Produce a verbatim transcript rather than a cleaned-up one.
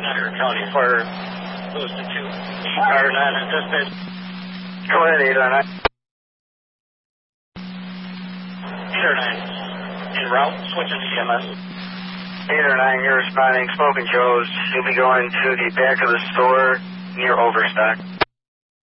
Nutter County Fire, Lewiston two. eight R nine and dispatch. Go ahead, eight R nine. eight R nine. En route, switching to E M S. eight R nine, you're responding. Smoke and Joe's. You'll be going to the back of the store near Overstock.